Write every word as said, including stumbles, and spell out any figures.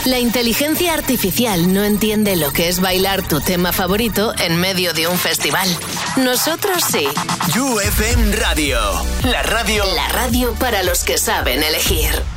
La inteligencia artificial no entiende lo que es bailar tu tema favorito en medio de un festival. Nosotros sí. U F M Radio. La radio. La radio para los que saben elegir.